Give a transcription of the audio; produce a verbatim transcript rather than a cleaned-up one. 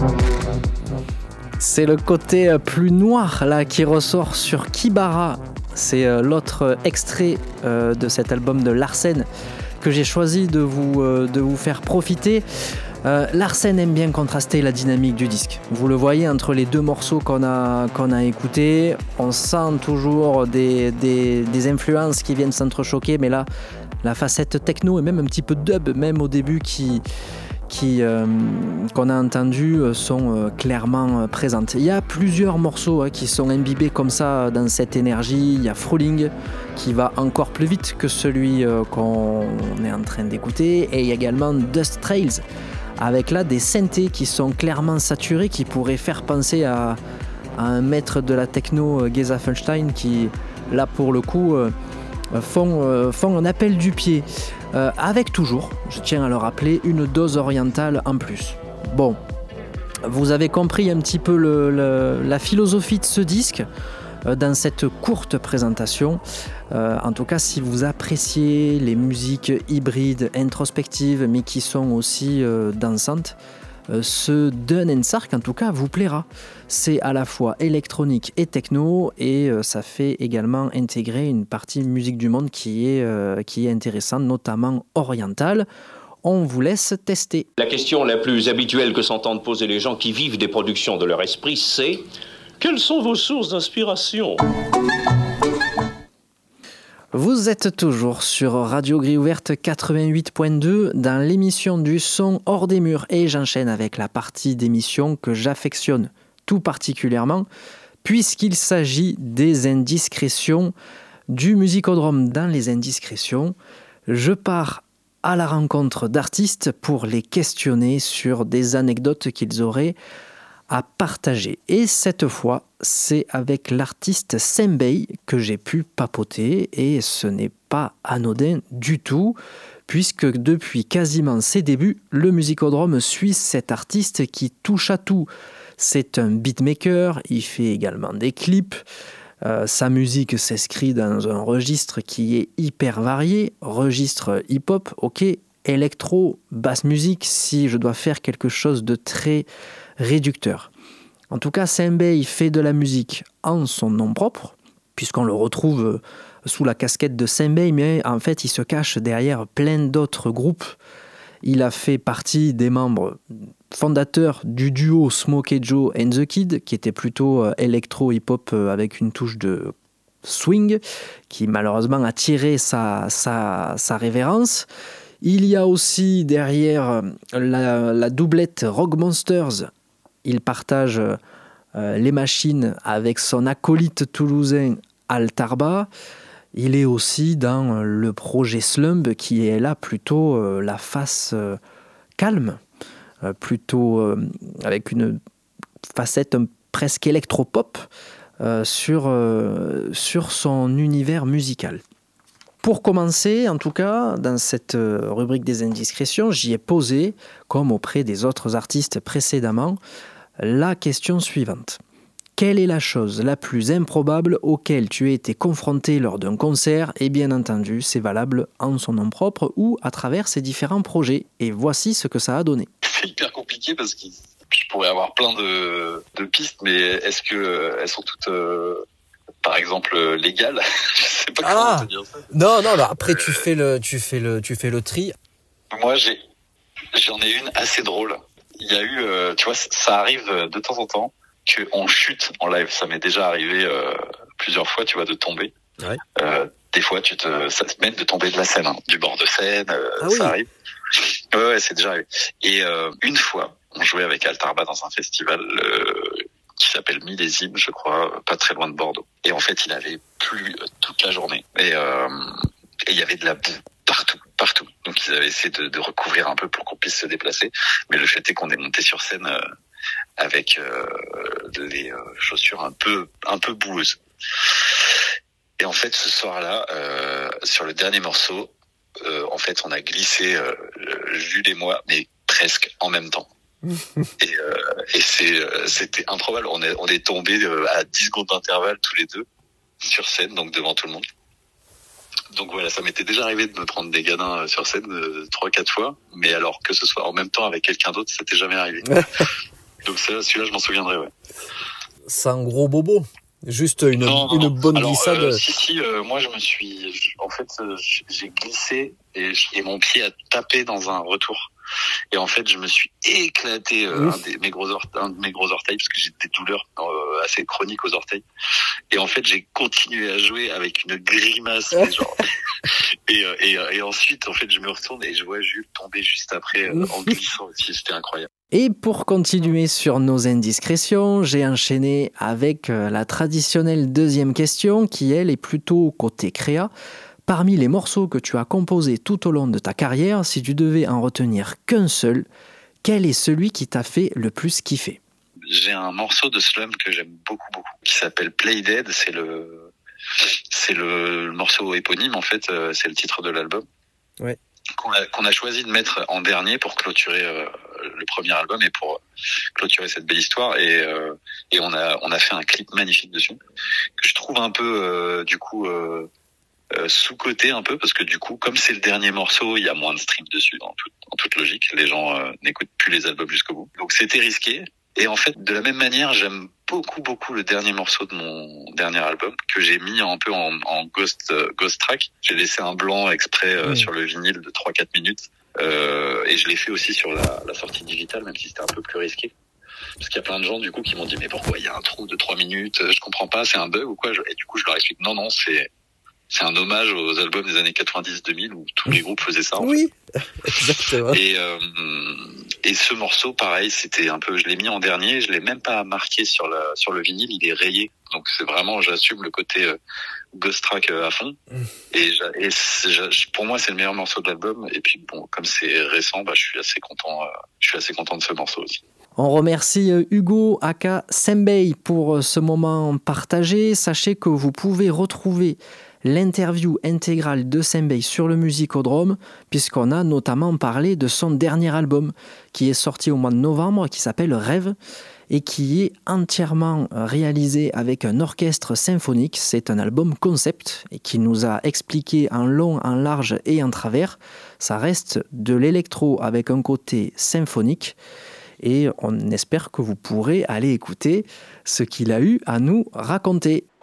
C'est le côté plus noir là qui ressort sur Kibara. C'est l'autre extrait de cet album de Larsen que j'ai choisi de vous, de vous faire profiter. Euh, Larsen aime bien contraster la dynamique du disque. Vous le voyez entre les deux morceaux qu'on a, qu'on a écoutés, on sent toujours des, des, des influences qui viennent s'entrechoquer, mais là, la facette techno et même un petit peu dub, même au début, qui, qui, euh, qu'on a entendu, sont euh, clairement euh, présentes. Il y a plusieurs morceaux hein, qui sont imbibés comme ça dans cette énergie. Il y a Frühling qui va encore plus vite que celui euh, qu'on est en train d'écouter, et il y a également Dust Trails, avec là des synthés qui sont clairement saturés, qui pourraient faire penser à, à un maître de la techno, Geza Feinstein, qui là pour le coup euh, font, euh, font un appel du pied, euh, avec toujours, je tiens à le rappeler, une dose orientale en plus. Bon, vous avez compris un petit peu le, le, la philosophie de ce disque euh, dans cette courte présentation. Euh, en tout cas, si vous appréciez les musiques hybrides, introspectives, mais qui sont aussi euh, dansantes, euh, ce Dun and Sark, en tout cas, vous plaira. C'est à la fois électronique et techno, et euh, ça fait également intégrer une partie musique du monde qui est, euh, qui est intéressante, notamment orientale. On vous laisse tester. La question la plus habituelle que s'entendent poser les gens qui vivent des productions de leur esprit, c'est « Quelles sont vos sources d'inspiration ?» Vous êtes toujours sur Radio Grille Ouverte quatre-vingt-huit point deux dans l'émission du son hors des murs, et j'enchaîne avec la partie d'émission que j'affectionne tout particulièrement puisqu'il s'agit des indiscrétions du musicodrome. Dans les indiscrétions, je pars à la rencontre d'artistes pour les questionner sur des anecdotes qu'ils auraient à partager. Et cette fois, c'est avec l'artiste Sembei que j'ai pu papoter, et ce n'est pas anodin du tout, puisque depuis quasiment ses débuts, le musicodrome suit cet artiste qui touche à tout. C'est un beatmaker, il fait également des clips, euh, sa musique s'inscrit dans un registre qui est hyper varié, registre hip-hop, ok, électro, basse musique, si je dois faire quelque chose de très réducteur. En tout cas, Sembei fait de la musique en son nom propre, puisqu'on le retrouve sous la casquette de Sembei, mais en fait, il se cache derrière plein d'autres groupes. Il a fait partie des membres fondateurs du duo Smokey Joe and the Kid, qui était plutôt électro-hip-hop avec une touche de swing, qui malheureusement a tiré sa, sa, sa révérence. Il y a aussi derrière la, la doublette Rock Monsters. Il partage euh, les machines avec son acolyte toulousain Al Tarba. Il est aussi dans le projet Slumb, qui est là plutôt euh, la face euh, calme, euh, plutôt euh, avec une facette presque électropop euh, sur, euh, sur son univers musical. Pour commencer, en tout cas, dans cette rubrique des indiscrétions, j'y ai posé, comme auprès des autres artistes précédemment, la question suivante. Quelle est la chose la plus improbable auquel tu as été confronté lors d'un concert? Et bien entendu, c'est valable en son nom propre ou à travers ses différents projets. Et voici ce que ça a donné. C'est hyper compliqué parce que je pourrais avoir plein de, de pistes, mais est-ce que elles sont toutes... Euh... par exemple légal, je sais pas comment ah, te dire ça. Non, non, alors après euh, tu fais le, tu fais le, tu fais le tri. Moi, j'ai, j'en ai une assez drôle. Il y a eu, euh, tu vois, ça arrive de temps en temps qu'on chute en live. Ça m'est déjà arrivé euh, plusieurs fois, tu vois, de tomber. Ouais. Euh, des fois, tu te, ça te met de tomber de la scène, hein, du bord de scène, euh, ah, ça oui. arrive. Ouais, ouais, c'est déjà arrivé. Et euh, une fois, on jouait avec Al Tarba dans un festival. Euh, qui s'appelle Millésime, je crois, pas très loin de Bordeaux. Et en fait, il avait plu toute la journée. Et euh, et il y avait de la boue partout, partout. Donc, ils avaient essayé de, de recouvrir un peu pour qu'on puisse se déplacer. Mais le fait est qu'on est monté sur scène euh, avec euh, les euh, chaussures un peu, un peu boueuses. Et en fait, ce soir-là, euh, sur le dernier morceau, euh, en fait, on a glissé, euh, Jules et moi, mais presque en même temps. et, euh, et c'est, c'était improbable. On est, on est tombé à dix secondes d'intervalle tous les deux sur scène, donc devant tout le monde. Donc voilà, ça m'était déjà arrivé de me prendre des gadins sur scène trois, quatre fois, mais alors que ce soit en même temps avec quelqu'un d'autre, ça n'était jamais arrivé. Donc Donc c'est, celui-là, je m'en souviendrai, ouais. Sans gros bobo. Juste une, non, une non. bonne Alors, glissade. Euh, si, si, euh, moi je me suis... En fait, euh, j'ai glissé et, et mon pied a tapé dans un retour. Et en fait, je me suis éclaté euh, un, des, mes gros orteils, un de mes gros orteils parce que j'ai des douleurs euh, assez chroniques aux orteils. Et en fait, j'ai continué à jouer avec une grimace. Mais genre... et, et, et ensuite, en fait, je me retourne et je vois Jules tomber juste après euh, en glissant aussi. C'était incroyable. Et pour continuer sur nos indiscrétions, j'ai enchaîné avec la traditionnelle deuxième question qui, elle, est plutôt côté créa. Parmi les morceaux que tu as composés tout au long de ta carrière, si tu devais en retenir qu'un seul, quel est celui qui t'a fait le plus kiffer ? J'ai un morceau de Slum que j'aime beaucoup, beaucoup, qui s'appelle Play Dead. C'est le, c'est le, le morceau éponyme, en fait, c'est le titre de l'album. Ouais. Qu'on a, qu'on a choisi de mettre en dernier pour clôturer euh, le premier album et pour clôturer cette belle histoire. Et, euh, et on a, on a fait un clip magnifique dessus que je trouve un peu, euh, du coup, euh, euh, sous-coté un peu parce que du coup, comme c'est le dernier morceau, il y a moins de streams dessus en, tout, en toute logique. Les gens euh, n'écoutent plus les albums jusqu'au bout. Donc c'était risqué. Et en fait, de la même manière, j'aime beaucoup, beaucoup le dernier morceau de mon dernier album que j'ai mis un peu en, en ghost, euh, ghost track. J'ai laissé un blanc exprès euh, mmh. sur le vinyle de trois quatre minutes. Euh, et je l'ai fait aussi sur la, la sortie digitale, même si c'était un peu plus risqué. Parce qu'il y a plein de gens, du coup, qui m'ont dit, mais pourquoi il y a un trou de trois minutes? Je comprends pas, c'est un bug ou quoi? Et du coup, je leur explique, non, non, c'est, c'est un hommage aux albums des années quatre-vingt-dix deux mille où tous les groupes faisaient ça. En oui, fait. Exactement. Et, euh, et ce morceau, pareil, c'était un peu, je l'ai mis en dernier, je l'ai même pas marqué sur la, sur le vinyle, il est rayé. Donc c'est vraiment, j'assume le côté euh, ghost track euh, à fond. Mm. Et, et pour moi, c'est le meilleur morceau de l'album. Et puis bon, comme c'est récent, bah, je suis assez content, euh, je suis assez content de ce morceau aussi. On remercie Hugo aka Sembey pour ce moment partagé. Sachez que vous pouvez retrouver l'interview intégrale de Sembey sur le Musicodrome, puisqu'on a notamment parlé de son dernier album qui est sorti au mois de novembre, qui s'appelle Rêve, et qui est entièrement réalisé avec un orchestre symphonique. C'est un album concept et qui nous a expliqué en long, en large et en travers. Ça reste de l'électro avec un côté symphonique. Et on espère que vous pourrez aller écouter ce qu'il a eu à nous raconter.